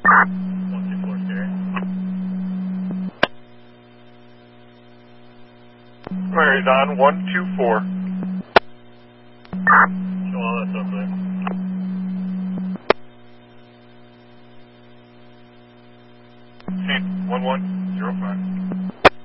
124 scary. Mary's on 124. Show all that's up there. Seat 1105.